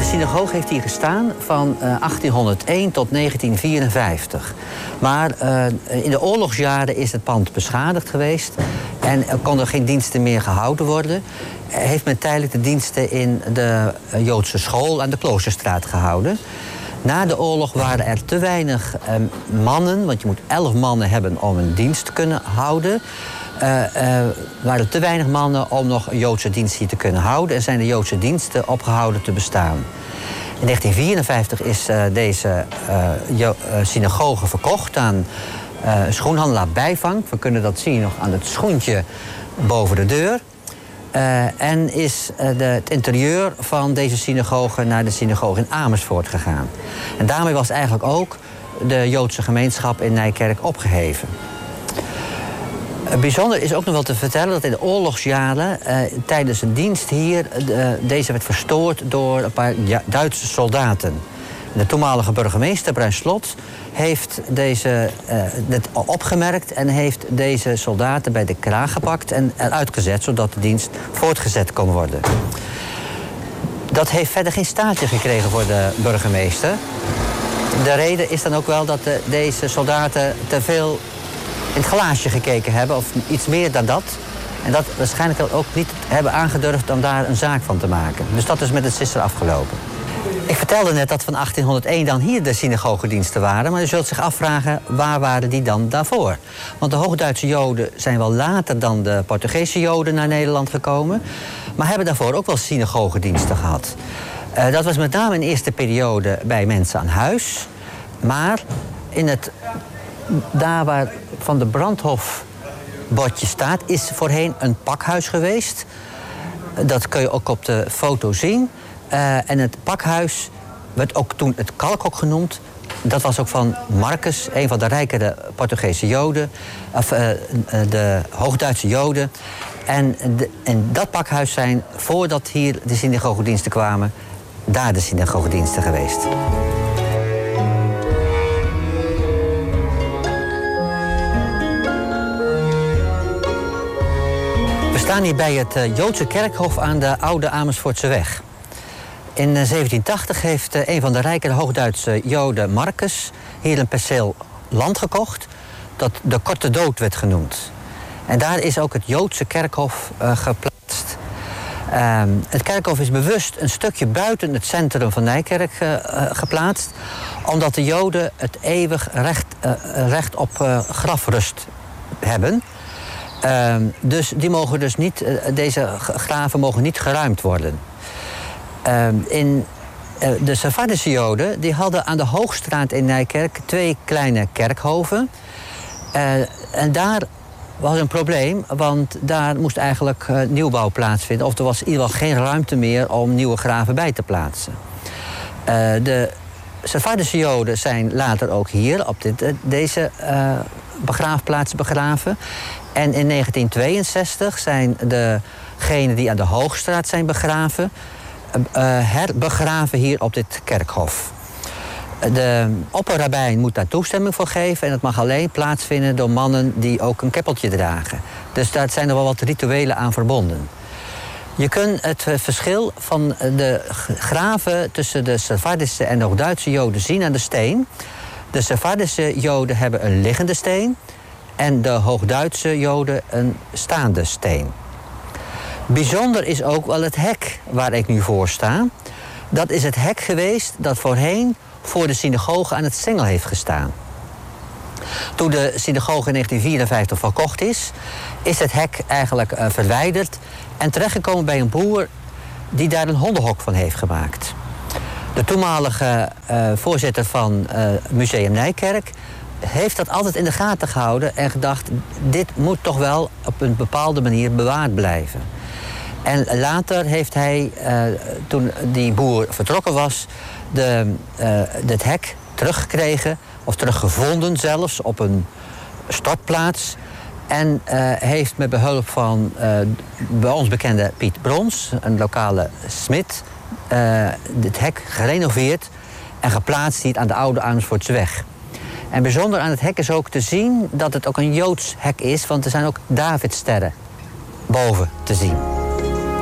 synagoge heeft hier gestaan van 1801 tot 1954. Maar in de oorlogsjaren is het pand beschadigd geweest en kon er geen diensten meer gehouden worden. Heeft men tijdelijk de diensten in de Joodse school aan de Kloosterstraat gehouden. Na de oorlog waren er te weinig mannen, want je moet 11 mannen hebben om een dienst te kunnen houden. Waren er te weinig mannen om nog een Joodse dienst hier te kunnen houden. En zijn de Joodse diensten opgehouden te bestaan. In 1954 is deze synagoge verkocht aan schoenhandelaar Bijvang. We kunnen dat zien nog aan het schoentje boven de deur. En is het interieur van deze synagoge naar de synagoge in Amersfoort gegaan. En daarmee was eigenlijk ook de Joodse gemeenschap in Nijkerk opgeheven. Bijzonder is ook nog wel te vertellen dat in de oorlogsjaren tijdens een dienst hier deze werd verstoord door een paar Duitse soldaten. De toenmalige burgemeester Bruin Slot heeft dit opgemerkt en heeft deze soldaten bij de kraag gepakt en eruit gezet, zodat de dienst voortgezet kon worden. Dat heeft verder geen staartje gekregen voor de burgemeester. De reden is dan ook wel dat deze soldaten te veel in het glaasje gekeken hebben, of iets meer dan dat. En dat waarschijnlijk ook niet hebben aangedurfd om daar een zaak van te maken. Dus dat is met het Sisser afgelopen. Ik vertelde net dat van 1801 dan hier de synagogediensten waren. Maar u zult zich afvragen, waar waren die dan daarvoor? Want de Hoogduitse Joden zijn wel later dan de Portugese Joden naar Nederland gekomen. Maar hebben daarvoor ook wel synagogediensten gehad. Dat was met name in de eerste periode bij mensen aan huis. Maar daar waar Van de Brandhof bordje staat, is voorheen een pakhuis geweest. Dat kun je ook op de foto zien. En het pakhuis werd ook toen het Kalkhok genoemd. Dat was ook van Marcus, een van de rijkere Portugese Joden. Of de Hoogduitse Joden. En in dat pakhuis zijn, voordat hier de synagogediensten kwamen, daar de synagogediensten geweest. We staan hier bij het Joodse kerkhof aan de Oude Amersfoortseweg. In 1780 heeft een van de rijkere Hoogduitse Joden, Marcus, hier een perceel land gekocht dat de Korte Dood werd genoemd. En daar is ook het Joodse kerkhof geplaatst. Het kerkhof is bewust een stukje buiten het centrum van Nijkerk geplaatst, omdat de Joden het eeuwig recht op grafrust hebben. Dus die mogen dus niet, deze graven mogen niet geruimd worden. De Sephardische Joden die hadden aan de Hoogstraat in Nijkerk 2 kleine kerkhoven. En daar was een probleem, want daar moest eigenlijk nieuwbouw plaatsvinden. Of er was in ieder geval geen ruimte meer om nieuwe graven bij te plaatsen. De Sephardische Joden zijn later ook hier op deze begraafplaats begraven. En in 1962 zijn degenen die aan de Hoogstraat zijn begraven, herbegraven hier op dit kerkhof. De opperrabijn moet daar toestemming voor geven en het mag alleen plaatsvinden door mannen die ook een keppeltje dragen. Dus daar zijn er wel wat rituelen aan verbonden. Je kunt het verschil van de graven tussen de Sephardische en de Hoogduitse Joden zien aan de steen. De Sephardische Joden hebben een liggende steen en de Hoogduitse Joden een staande steen. Bijzonder is ook wel het hek waar ik nu voor sta. Dat is het hek geweest dat voorheen voor de synagoge aan het Singel heeft gestaan. Toen de synagoge in 1954 verkocht is het hek eigenlijk verwijderd en terechtgekomen bij een boer die daar een hondenhok van heeft gemaakt. De toenmalige voorzitter van Museum Nijkerk heeft dat altijd in de gaten gehouden en gedacht, dit moet toch wel op een bepaalde manier bewaard blijven. En later heeft hij, toen die boer vertrokken was, het hek teruggekregen, of teruggevonden zelfs, op een stortplaats. En heeft met behulp van bij ons bekende Piet Brons, een lokale smid, het hek gerenoveerd en geplaatst hier aan de Oude Amersfoortseweg. En bijzonder aan het hek is ook te zien dat het ook een Joods hek is, want er zijn ook Davidsterren boven te zien.